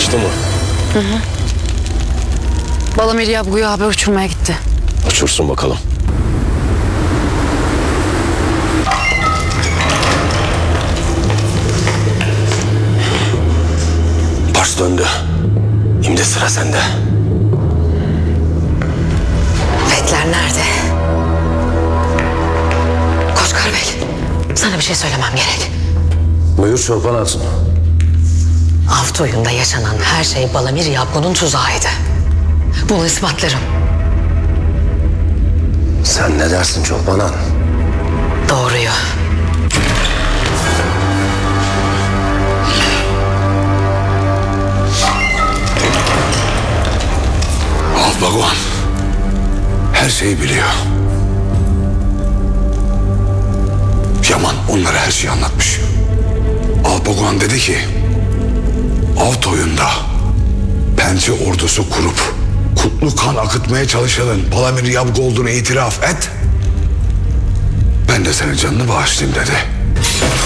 Kaçtı mı? Balamir Yabgu'yu haber uçurmaya gitti. Uçursun bakalım. Baş döndü. Şimdi sıra sende. Fetler nerede? Koç Karabey, sana bir şey söylemem gerek. Buyur Çolpan Hatun. Avtoyun'da yaşanan her şey Balamir Yabgu'nun tuzağıydı. Bunu ispatlarım. Sen ne dersin Çolpan Han? Doğruyu. Alpaguan her şeyi biliyor. Yaman onlara her şeyi anlatmış. Alpaguan dedi ki Avtoyun'da pençe ordusu kurup kutlu kan akıtmaya çalışanın Balamir Yabgu olduğunu itiraf et. Ben de senin canını bağışlayayım dedi.